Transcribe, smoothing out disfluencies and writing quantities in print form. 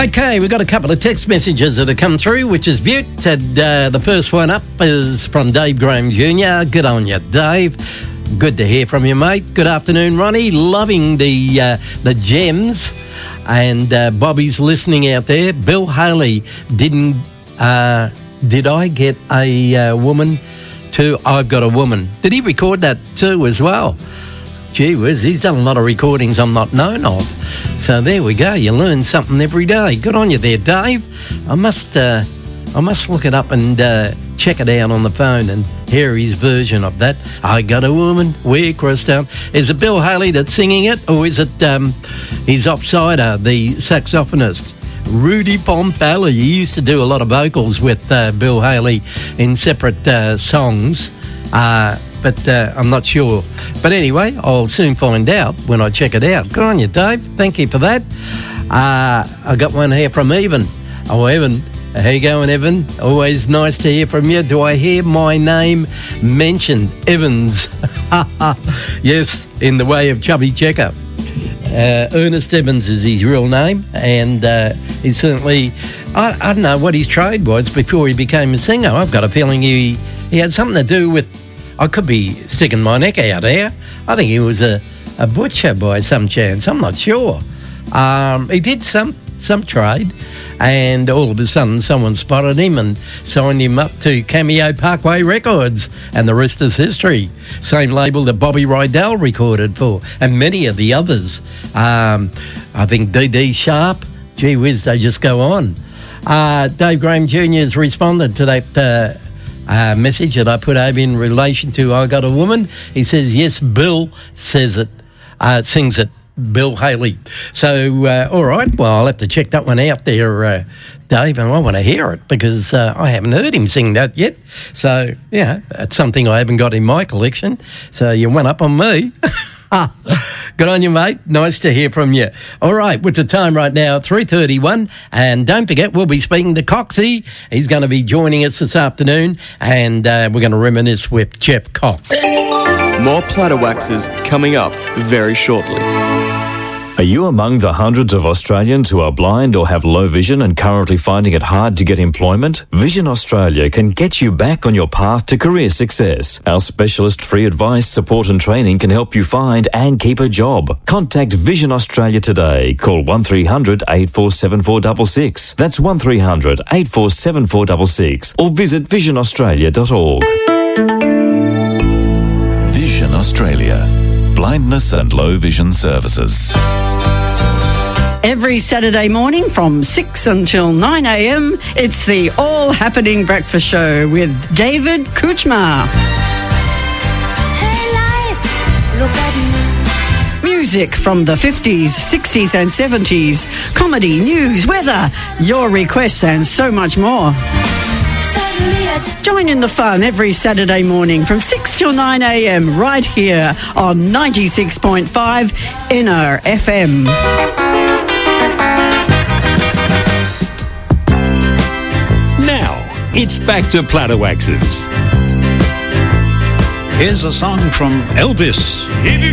Okay, we've got a couple of text messages that have come through, which is beaut. And the first one up is from Dave Graham Jr. Good on you, Dave. Good to hear from you, mate. Good afternoon, Ronnie. Loving the gems. And Bobby's listening out there. Bill Haley did I get a woman too? I've got a woman. Did he record that too as well? Gee whiz, he's done a lot of recordings I'm not known of. So there we go. You learn something every day. Good on you there, Dave. I must look it up and check it out on the phone and hear his version of that. I got a woman, we're crossed down. Is it Bill Haley that's singing it, or is it his offsider, the saxophonist? Rudy Pompelli. He used to do a lot of vocals with Bill Haley in separate songs, but I'm not sure. But anyway, I'll soon find out when I check it out. Good on you, Dave. Thank you for that. I got one here from Evan. Oh, Evan. How you going, Evan? Always nice to hear from you. Do I hear my name mentioned? Evans. Yes, in the way of Chubby Checker. Ernest Evans is his real name, and he's certainly, I don't know what his trade was before he became a singer. I've got a feeling he had something to do with, I could be sticking my neck out here. I think he was a butcher by some chance. I'm not sure. He did some trade, and all of a sudden someone spotted him and signed him up to Cameo Parkway Records, and the rest is history. Same label that Bobby Rydell recorded for, and many of the others. I think D.D. Sharp, gee whiz, they just go on. Dave Graham Jr. has responded to that message that I put over in relation to I Got a Woman. He says, yes, Bill says it, sings it. Bill Haley. So, all right, well, I'll have to check that one out there, Dave, and I want to hear it because I haven't heard him sing that yet. So, yeah, that's something I haven't got in my collection. So you went up on me. Good on you, mate. Nice to hear from you. All right, with the time right now, 3:31, and don't forget, we'll be speaking to Coxie. He's going to be joining us this afternoon, and we're going to reminisce with Jeff Cox. More Platter Waxes coming up very shortly. Are you among the hundreds of Australians who are blind or have low vision and currently finding it hard to get employment? Vision Australia can get you back on your path to career success. Our specialist free advice, support and training can help you find and keep a job. Contact Vision Australia today. Call 1300 847 466. That's 1300 847 466, or visit visionaustralia.org. Vision Australia. Blindness and low vision services. Every Saturday morning from 6 until 9 a.m, it's the All Happening Breakfast Show with David Kuchma. Hey life, look at me. Music from the 50s, 60s and 70s, comedy, news, weather, your requests and so much more. Join in the fun every Saturday morning from 6 till 9 a.m. right here on 96.5 NRFM. Now, it's back to Platter Waxes. Here's a song from Elvis. If you